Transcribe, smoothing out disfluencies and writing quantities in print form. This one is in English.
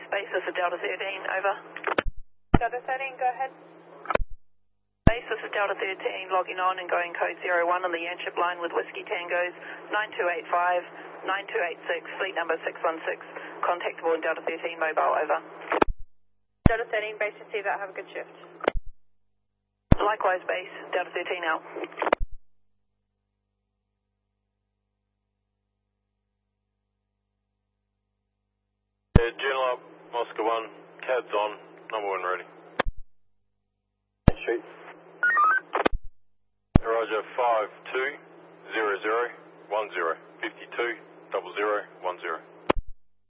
Base, this is Delta 13, over. Delta 13, go ahead. Base, this is Delta 13, logging on and going code 01 on the Yanship line with Whiskey Tangos 9285, 9286, fleet number 616. Contactable in Delta 13, mobile, over. Delta 13, base receive that, have a good shift. Likewise, base, Delta 13 out. Juno up, Oscar 1, cab's on, number 1 ready. Shoot. Roger, 520010, 520010.